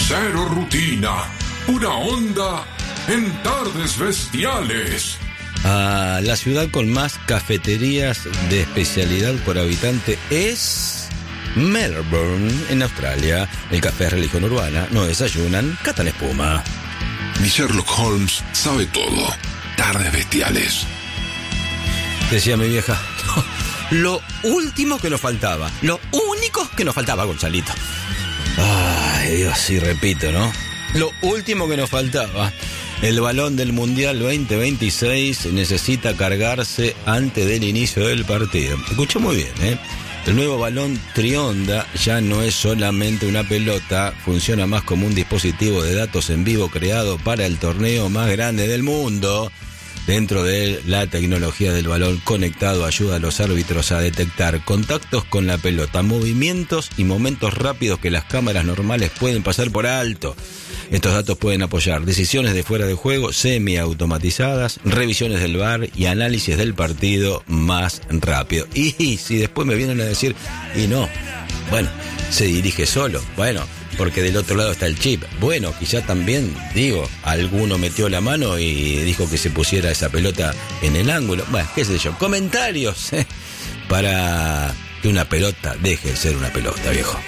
Cero rutina, pura onda en Tardes Bestiales. La ciudad con más cafeterías de especialidad por habitante es Melbourne, en Australia. El café es religión urbana, no desayunan, catan espuma. Mi Sherlock Holmes sabe todo. Tardes Bestiales. Decía mi vieja, lo último que nos faltaba, lo único que nos faltaba, Gonzalito. Ay, Dios, y repito, ¿no? Lo último que nos faltaba. El balón del Mundial 2026 necesita cargarse antes del inicio del partido. Escuché muy bien, ¿eh? El nuevo balón Trionda ya no es solamente una pelota, funciona más como un dispositivo de datos en vivo creado para el torneo más grande del mundo. Dentro de la tecnología del balón conectado ayuda a los árbitros a detectar contactos con la pelota, movimientos y momentos rápidos que las cámaras normales pueden pasar por alto. Estos datos pueden apoyar decisiones de fuera de juego semiautomatizadas, revisiones del VAR y análisis del partido más rápido. Y si después me vienen a decir, y no, bueno, se dirige solo, bueno, porque del otro lado está el chip. Bueno, quizá también, digo, alguno metió la mano y dijo que se pusiera esa pelota en el ángulo. Bueno, qué sé yo, comentarios para que una pelota deje de ser una pelota, viejo.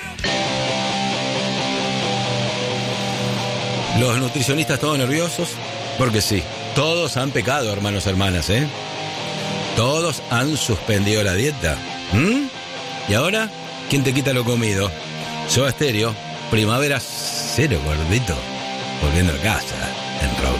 Los nutricionistas todos nerviosos, porque sí, todos han pecado, hermanos, hermanas, ¿eh? Todos han suspendido la dieta. ¿Y ahora? ¿Quién te quita lo comido? Soda Stereo, Primavera Cero, gordito, volviendo a casa en Rock.